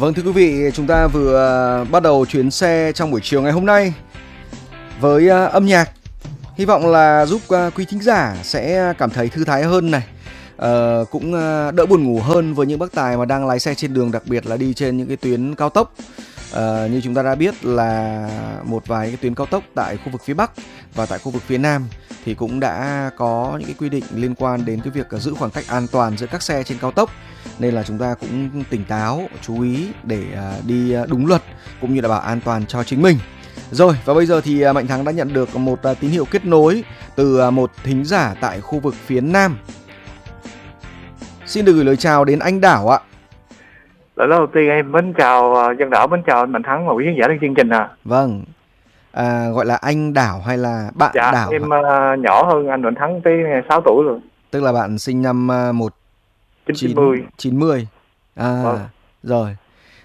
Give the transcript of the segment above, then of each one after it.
Vâng, thưa quý vị, chúng ta vừa bắt đầu chuyến xe trong buổi chiều ngày hôm nay với âm nhạc. Hy vọng là giúp quý thính giả sẽ cảm thấy thư thái hơn này, cũng đỡ buồn ngủ hơn với những bác tài mà đang lái xe trên đường, đặc biệt là đi trên những cái tuyến cao tốc. Như chúng ta đã biết là một vài cái tuyến cao tốc tại khu vực phía Bắc và tại khu vực phía Nam thì cũng đã có những cái quy định liên quan đến cái việc giữ khoảng cách an toàn giữa các xe trên cao tốc, nên là chúng ta cũng tỉnh táo, chú ý để đi đúng luật cũng như đảm bảo an toàn cho chính mình. Rồi, và bây giờ thì Mạnh Thắng đã nhận được một tín hiệu kết nối từ một thính giả tại khu vực phía Nam. Xin được gửi lời chào đến anh Đảo ạ. Lời đầu tiên em mến chào dân Đảo, mến chào anh Mạnh Thắng và quý khán giả trên chương trình ạ. Vâng, gọi là anh Đảo hay là bạn Dạ, Đảo? em nhỏ hơn anh Mạnh Thắng tới 6 tuổi rồi. Tức là bạn sinh năm 1990. Vâng. Rồi.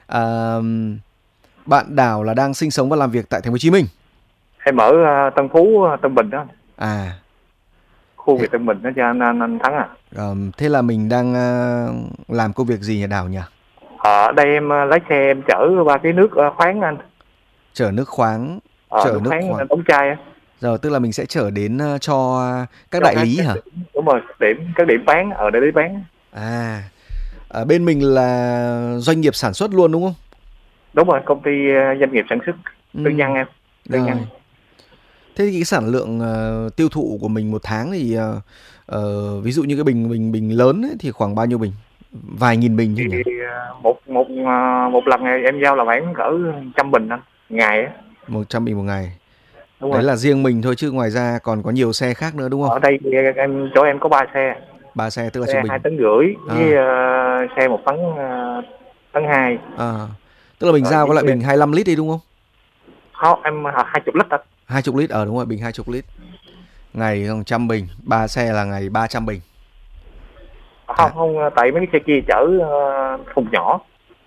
Bạn Đảo là đang sinh sống và làm việc tại thành phố Hồ Chí Minh. Em ở Tân Phú, Tân Bình đó. Khu vực Tân Bình đó cho anh Thắng à. Thế là mình đang làm công việc gì nhỉ Đảo nhỉ? Ở đây em lái xe em chở ba cái nước khoáng anh. Chở nước khoáng. Chở nước khoáng đóng chai á. Rồi, tức là mình sẽ chở đến cho các đại lý hả? Đúng rồi, các điểm bán, ở đại lý bán. Bên mình là doanh nghiệp sản xuất luôn đúng không? Đúng rồi, công ty doanh nghiệp sản xuất tư nhân em. Tư nhân. Thế thì cái sản lượng tiêu thụ của mình một tháng thì ví dụ như cái bình lớn ấy, thì khoảng bao nhiêu bình? Vài nghìn bình chứ nhỉ? Một lần ngày em giao là khoảng cỡ 100 bình anh, ngày á. 100 bình một ngày. Đúng Đấy rồi. là riêng mình thôi chứ ngoài ra còn có nhiều xe khác nữa đúng không? Ở đây chỗ em có 3 xe. 3 xe tức là xe trung bình 2,5 tấn với xe 1 tấn 2. Tức là mình giao có loại bình 25 lít đi đúng không? Không, em 20 lít ạ. 20 lít, đúng rồi, bình 20 lít. Ngày 100 bình, 3 xe là ngày 300 bình. Không, tại mấy cái xe kia chở thùng nhỏ.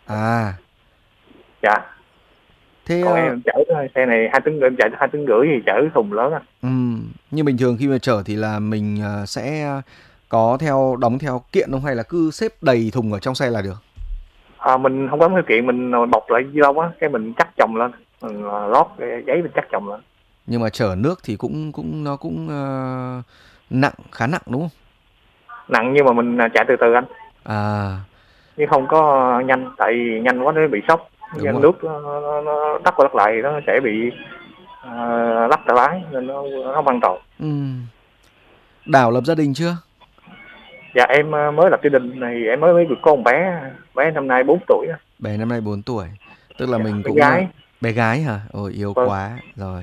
Dạ. Thế còn em chở xe này 2 tấn, em chở 2,5 tấn thì chở thùng lớn á. Nhưng bình thường khi mà chở thì là mình sẽ có đóng theo kiện không hay là cứ xếp đầy thùng ở trong xe là được? Mình không có theo kiện, mình bọc lại ni lông á, cái mình chắc chồng lên, mình lót giấy mình chắc chồng lên. Nhưng mà chở nước thì nó cũng nặng, khá nặng đúng không? Nặng nhưng mà mình chạy từ từ anh. Nhưng không có nhanh, tại vì nhanh quá nó bị sốc. Nước nó đắp qua đắp lại thì nó sẽ bị lắc tay lái nên nó không an toàn. Đảo lập gia đình chưa? Dạ em mới lập gia đình này, em mới được con bé năm nay 4 tuổi. Bé năm nay 4 tuổi. Tức là mình cũng gái. Bé gái hả? Ôi yêu quá. Rồi.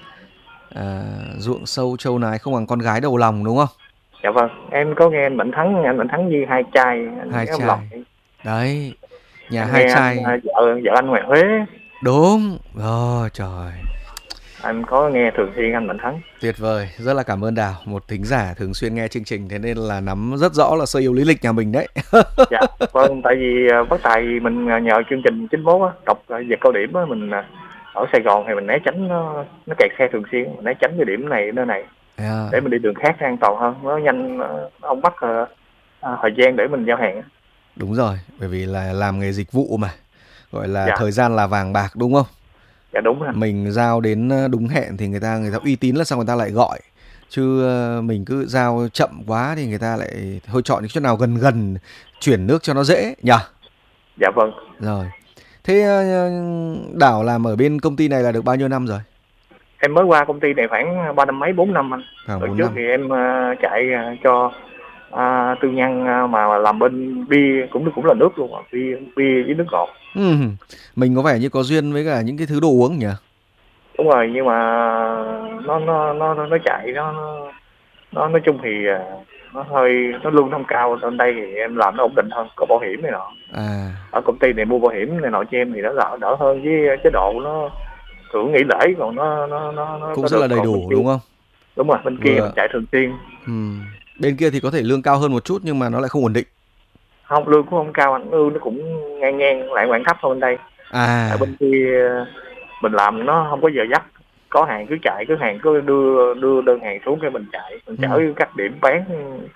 Ruộng sâu trâu nái không bằng con gái đầu lòng đúng không? Dạ vâng, em có nghe anh Mạnh Thắng như hai trai. Hai trai. Đấy. Nhà em hai trai. Vợ anh ngoài Huế. Đúng. Trời. Anh có nghe thường xuyên anh Mạnh Thắng. Tuyệt vời, rất là cảm ơn Đào, một thính giả thường xuyên nghe chương trình, thế nên là nắm rất rõ là sơ yếu lý lịch nhà mình đấy. Dạ, vâng, tại vì bác Tài mình nhờ chương trình 91 á, đọc về cao điểm á, mình ở Sài Gòn thì mình né tránh nó kẹt xe thường xuyên, mình né tránh cái điểm này nơi này để mình đi đường khác an toàn hơn, nó nhanh, nó không mất thời gian để mình giao hàng. Đúng rồi, bởi vì là làm nghề dịch vụ mà, gọi là thời gian là vàng bạc đúng không? Dạ đúng rồi. Mình giao đến đúng hẹn thì người ta uy tín là sao người ta lại gọi, chứ mình cứ giao chậm quá thì người ta lại thôi chọn những chỗ nào gần chuyển nước cho nó dễ nhỉ? Dạ vâng. Rồi. Thế Đảo làm ở bên công ty này là được bao nhiêu năm rồi? Em mới qua công ty này khoảng 3 năm mấy 4 năm anh. Hồi trước thì em chạy cho tư nhân mà làm bên bia cũng là nước luôn, bia với nước ngọt. Mình có vẻ như có duyên với cả những cái thứ đồ uống nhỉ? Đúng rồi, nhưng mà nó chạy nó nói chung thì nó lương không cao, bên đây thì em làm nó ổn định hơn, có bảo hiểm này nọ. Ở công ty này mua bảo hiểm này nọ cho em thì nó đỡ hơn, với chế độ nó thưởng nghỉ lễ, còn nó cũng rất là đầy đủ đúng không? Đúng rồi, bên kia mình chạy thường xuyên. Bên kia thì có thể lương cao hơn một chút nhưng mà nó lại không ổn định. Không, lương cũng không cao, lương nó cũng ngang lại khoảng thấp hơn bên đây. Ở bên kia mình làm nó không có giờ giấc, có hàng cứ chạy, cứ hàng cứ đưa đơn hàng xuống cái mình chạy, mình chở các điểm bán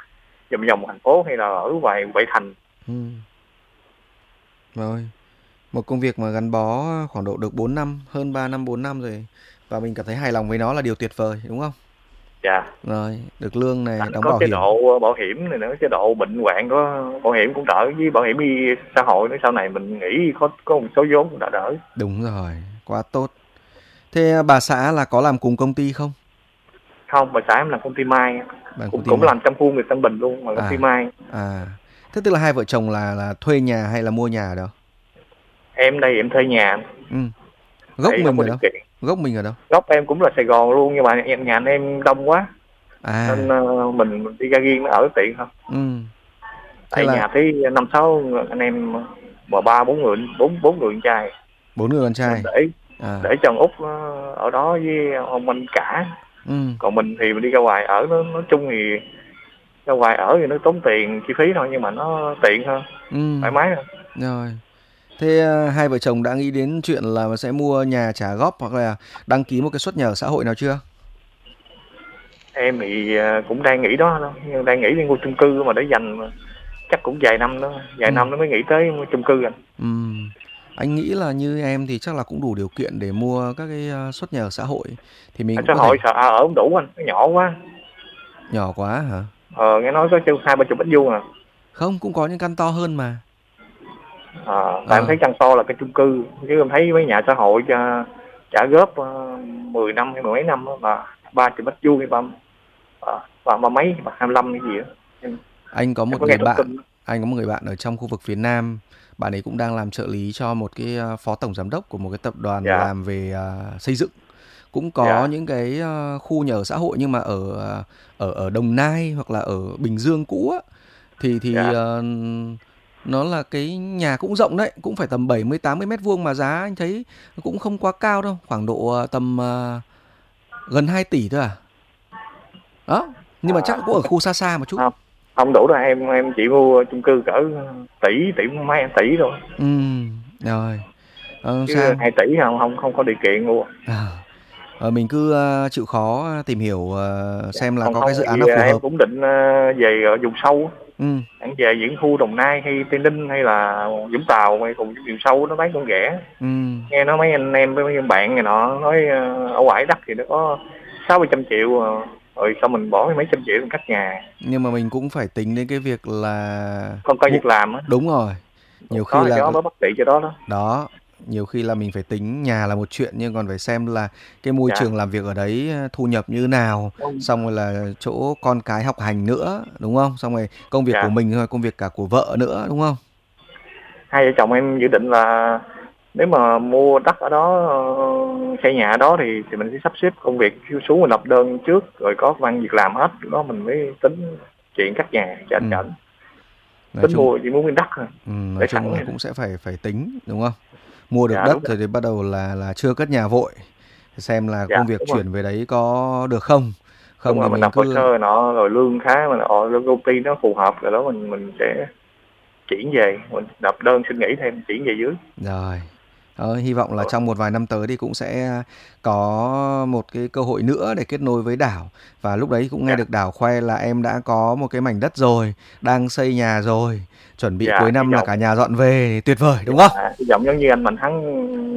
vòng thành phố hay là ở ngoài ngoại thành. Rồi, Một công việc mà gắn bó khoảng độ được 4 năm, hơn 3 năm, 4 năm rồi. Và mình cảm thấy hài lòng với nó là điều tuyệt vời, đúng không? Dạ. Rồi, được lương này, đóng Có bảo chế hiểm. độ bảo hiểm này nữa, chế độ bệnh hoạn có bảo hiểm cũng đỡ, với bảo hiểm y xã hội nữa, sau này mình nghĩ có một số vốn cũng đã đỡ. Đúng rồi, quá tốt. Thế bà xã là có làm cùng công ty không? Không, bà xã em làm công ty may, Công ty cũng may. làm trong khu người Tân Bình luôn, mà công ty may. Thế tức là hai vợ chồng là thuê nhà hay là mua nhà ở đâu? Em đây em thuê nhà. Gốc mình ở đâu? Gốc mình ở đâu? Gốc em cũng là Sài Gòn luôn, nhưng mà nhà anh em đông quá, nên mình đi ra riêng nó ở tiện hơn. Tại nhà thấy 5-6 anh em, mà 3-4 người, 4 người con trai. 4 người con trai. Để cho Út ở đó với ông anh cả. Còn mình thì mình đi ra ngoài ở, nó nói chung thì ra ngoài ở thì nó tốn tiền chi phí thôi, nhưng mà nó tiện hơn, thoải mái hơn. Rồi. Thế hai vợ chồng đã nghĩ đến chuyện là sẽ mua nhà trả góp hoặc là đăng ký một cái suất nhà ở xã hội nào chưa? Em thì cũng đang nghĩ đó thôi, nhưng đang nghĩ đi mua chung cư mà để dành chắc cũng vài năm đó, năm nó mới nghĩ tới mua chung cư anh. Anh nghĩ là như em thì chắc là cũng đủ điều kiện để mua các cái suất nhà ở xã hội. Thì mình xã hội sợ ở không đủ anh, nó nhỏ quá. Nhỏ quá hả? Nghe nói có 20-30 mét vuông à. Không, cũng có những căn to hơn mà. Tại em thấy căn to là cái chung cư, chứ em thấy mấy nhà xã hội trả góp 10 năm hay 10 mấy năm đó, mà 30 mét vuông hay ba mấy, 25 cái gì đó. Anh có một người bạn ở trong khu vực phía Nam. Bạn ấy cũng đang làm trợ lý cho một cái phó tổng giám đốc của một cái tập đoàn làm về xây dựng. Cũng có những cái khu nhà ở xã hội, nhưng mà ở Đồng Nai hoặc là ở Bình Dương cũ á, thì nó là cái nhà cũng rộng đấy, cũng phải tầm 70-80 mét vuông, mà giá anh thấy cũng không quá cao đâu, khoảng độ tầm gần 2 tỷ thôi à. Đó, nhưng mà chắc cũng ở khu xa xa một chút. Không đủ đâu, em chỉ mua chung cư cỡ tỷ mấy tỷ thôi. Rồi. Chứ 2 tỷ không có điều kiện mua. Mình cứ chịu khó tìm hiểu xem là có cái dự án nào phù hợp. Em cũng định về ở vùng sâu. Anh về những khu Đồng Nai hay Tây Ninh hay là Vũng Tàu hay cùng vùng sâu nó bán con rẻ. Nghe nói mấy anh em với mấy bạn này nọ nói ở ngoài đất thì nó có 600-700 triệu, rồi sao mình bỏ mấy trăm triệu trong cắt nhà. Nhưng mà mình cũng phải tính đến cái việc là không có việc làm á. Đúng rồi. Nhiều khi là đó bất tiện cho đó. Đó, nhiều khi là mình phải tính nhà là một chuyện, nhưng còn phải xem là cái môi trường làm việc ở đấy thu nhập như nào, xong rồi là chỗ con cái học hành nữa, đúng không? Xong rồi công việc của mình thôi, công việc cả của vợ nữa, đúng không? Hai vợ chồng em dự định là nếu mà mua đất ở đó, xây nhà ở đó thì mình sẽ sắp xếp công việc xuống mình nộp đơn trước, rồi có văn việc làm hết, đó mình mới tính chuyện cắt nhà cho anh Trần. Tính mua chỉ muốn miếng đất thôi. Nói chung là cũng sẽ phải tính, đúng không? Mua được đất rồi thì bắt đầu là chưa cất nhà vội, xem là công việc chuyển về đấy có được không. Không thì mình nộp hồ sơ nó rồi lương khá, mà lương công ty nó phù hợp rồi đó mình sẽ chuyển về, mình nộp đơn xin nghỉ thêm, chuyển về dưới. Rồi. Hy vọng là trong một vài năm tới thì cũng sẽ có một cái cơ hội nữa để kết nối với Đảo. Và lúc đấy cũng nghe được Đảo khoe là em đã có một cái mảnh đất rồi, đang xây nhà rồi, chuẩn bị cuối năm là cả nhà dọn về, tuyệt vời đúng không? Giọng giống như anh Mạnh Thắng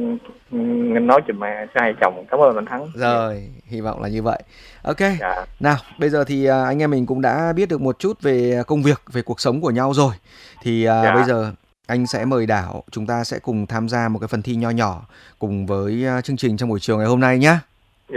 nói chuyện mà hai chồng. Cảm ơn Mạnh Thắng. Rồi, hy vọng là như vậy. Ok. Nào, bây giờ thì anh em mình cũng đã biết được một chút về công việc, về cuộc sống của nhau rồi. Thì bây giờ anh sẽ mời Đảo, chúng ta sẽ cùng tham gia một cái phần thi nho nhỏ cùng với chương trình trong buổi chiều ngày hôm nay nhé.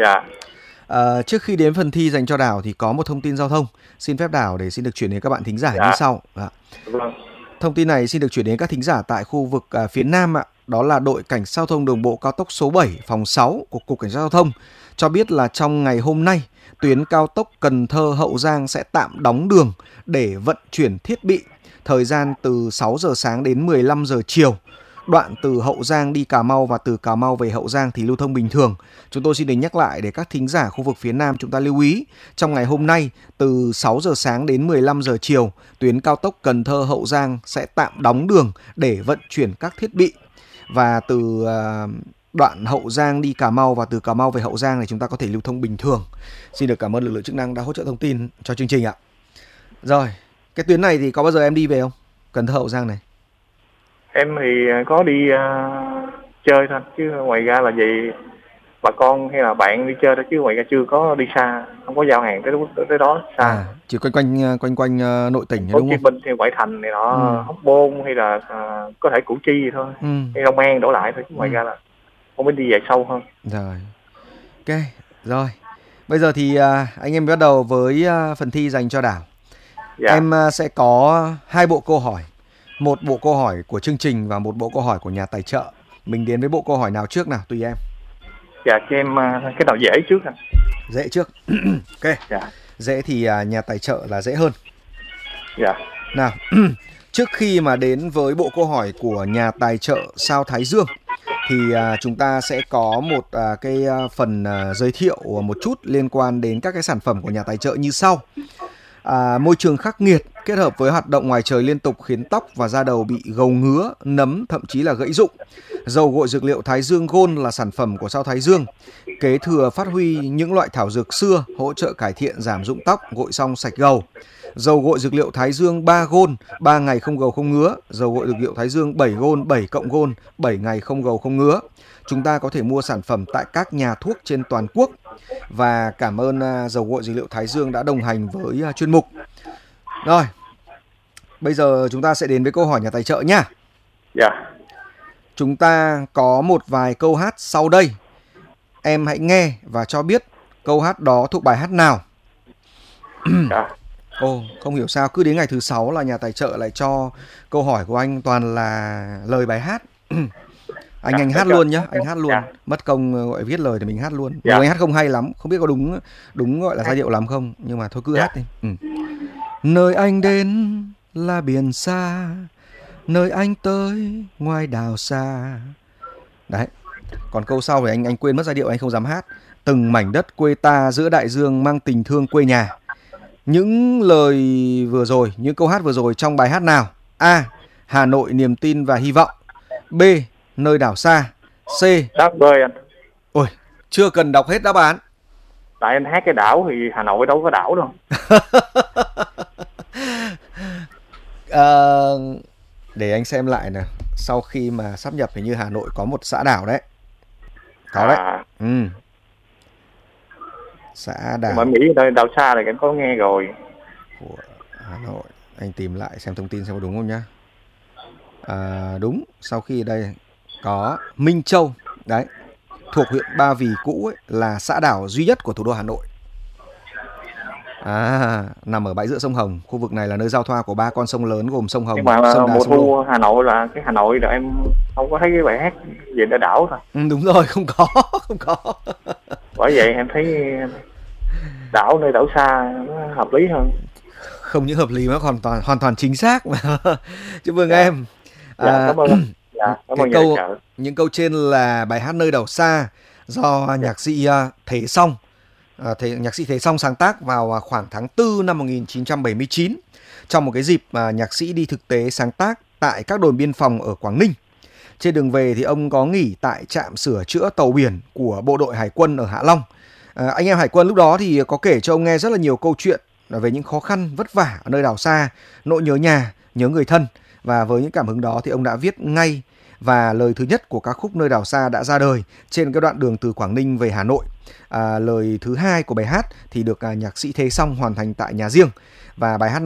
Trước khi đến phần thi dành cho Đảo thì có một thông tin giao thông. Xin phép Đảo để xin được chuyển đến các bạn thính giả như sau. Thông tin này xin được chuyển đến các thính giả tại khu vực phía Nam ạ. Đó là đội cảnh sát giao thông đường bộ cao tốc số 7 phòng 6 của Cục Cảnh sát giao thông cho biết là trong ngày hôm nay, tuyến cao tốc Cần Thơ Hậu Giang sẽ tạm đóng đường để vận chuyển thiết bị. Thời gian từ 6 giờ sáng đến 15 giờ chiều. Đoạn từ Hậu Giang đi Cà Mau và từ Cà Mau về Hậu Giang thì lưu thông bình thường. Chúng tôi xin được nhắc lại để các thính giả khu vực phía Nam chúng ta lưu ý. Trong ngày hôm nay, từ 6 giờ sáng đến 15 giờ chiều, tuyến cao tốc Cần Thơ Hậu Giang sẽ tạm đóng đường để vận chuyển các thiết bị. Và từ đoạn Hậu Giang đi Cà Mau và từ Cà Mau về Hậu Giang thì chúng ta có thể lưu thông bình thường. Xin được cảm ơn lực lượng chức năng đã hỗ trợ thông tin cho chương trình ạ. Rồi, cái tuyến này thì có bao giờ em đi về không? Cần Thơ Hậu Giang này. Em thì có đi chơi thôi, chứ ngoài ra là gì bà con hay là bạn đi chơi đó, chứ ngoài ra chưa có đi xa, không có giao hàng tới đó xa. Chỉ quanh quanh nội tỉnh Hồ đúng Chí không? Minh thì Ngoại Thành này nọ, Hóc Môn hay là có thể Củ Chi vậy thôi, hay Long An đổ lại thôi, chứ ngoài ra là không biết đi về sâu hơn. Rồi, ok, rồi. Bây giờ thì anh em bắt đầu với phần thi dành cho Đảo. Dạ. Em sẽ có 2 bộ câu hỏi, một bộ câu hỏi của chương trình và một bộ câu hỏi của nhà tài trợ. Mình đến với bộ câu hỏi nào trước nào, tùy em. Dạ, cho em cái nào dễ trước anh. Dễ trước. Ok. Dạ. Dễ thì nhà tài trợ là dễ hơn. Dạ. Nào, trước khi mà đến với bộ câu hỏi của nhà tài trợ Sao Thái Dương thì chúng ta sẽ có một cái phần giới thiệu một chút liên quan đến các cái sản phẩm của nhà tài trợ như sau. Môi trường khắc nghiệt kết hợp với hoạt động ngoài trời liên tục khiến tóc và da đầu bị gầu ngứa, nấm, thậm chí là gãy rụng. Dầu gội dược liệu Thái Dương Gold là sản phẩm của Sao Thái Dương, kế thừa phát huy những loại thảo dược xưa, hỗ trợ cải thiện giảm rụng tóc, gội xong sạch gầu. Dầu gội dược liệu Thái Dương 3 Gold, 3 ngày không gầu không ngứa. Dầu gội dược liệu Thái Dương 7 Gold, 7 cộng Gold, 7 ngày không gầu không ngứa. Chúng ta có thể mua sản phẩm tại các nhà thuốc trên toàn quốc. Và cảm ơn dầu gội dược liệu Thái Dương đã đồng hành với chuyên mục. Rồi, bây giờ chúng ta sẽ đến với câu hỏi nhà tài trợ nhá. Dạ. Chúng ta có một vài câu hát sau đây. Em hãy nghe và cho biết câu hát đó thuộc bài hát nào. Dạ. Không hiểu sao cứ đến ngày thứ 6 là nhà tài trợ lại cho câu hỏi của anh toàn là lời bài hát. Anh hát luôn nhá, anh hát luôn. Dạ. Mất công gọi viết lời thì mình hát luôn. Dạ. Anh hát không hay lắm, không biết có đúng gọi là giai điệu lắm không, nhưng mà thôi cứ hát đi. Nơi anh đến là biển xa, nơi anh tới ngoài đảo xa. Đấy. Còn câu sau thì anh quên mất giai điệu, anh không dám hát. Từng mảnh đất quê ta giữa đại dương mang tình thương quê nhà. Những lời vừa rồi, những câu hát vừa rồi trong bài hát nào? A. Hà Nội niềm tin và hy vọng. B. Nơi đảo xa. C. Đáp bơi anh. Ôi, chưa cần đọc hết đáp án. Tại anh hát cái đảo thì Hà Nội đâu có đảo đâu. Để anh xem lại nè. Sau khi mà sáp nhập thì như Hà Nội có một xã đảo đấy. Có đấy. Xã đảo. Mà nghĩ đảo xa này em có nghe rồi. Của Hà Nội. Anh tìm lại xem thông tin xem có đúng không nhá. Đúng. Sau khi đây có Minh Châu. Đấy. Thuộc huyện Ba Vì cũ ấy, là xã đảo duy nhất của thủ đô Hà Nội. Nằm ở bãi giữa sông Hồng. Khu vực này là nơi giao thoa của 3 con sông lớn gồm sông Hồng, nhưng mà sông Đà, mùa sông thu Lô. Hà Nội là cái Hà Nội là em không có thấy cái bài hát về để đảo thôi. Đúng rồi, không có. Bởi vậy em thấy đảo nơi đảo xa nó hợp lý hơn. Không những hợp lý mà hoàn toàn chính xác mà. Chúc mừng em. Cảm ơn. Cảm ơn những câu trên là bài hát Nơi đảo xa do nhạc sĩ Thế Song. Nhạc sĩ Thế Song sáng tác vào khoảng tháng 4 năm 1979 trong một cái dịp mà nhạc sĩ đi thực tế sáng tác tại các đồn biên phòng ở Quảng Ninh. Trên đường về thì ông có nghỉ tại trạm sửa chữa tàu biển của bộ đội Hải quân ở Hạ Long. Anh em Hải quân lúc đó thì có kể cho ông nghe rất là nhiều câu chuyện về những khó khăn vất vả ở nơi đảo xa, nỗi nhớ nhà, nhớ người thân. Và với những cảm hứng đó thì ông đã viết ngay, và lời thứ nhất của ca khúc Nơi đảo xa đã ra đời trên cái đoạn đường từ Quảng Ninh về Hà Nội. Lời thứ hai của bài hát thì được nhạc sĩ Thế Song hoàn thành tại nhà riêng. Và bài hát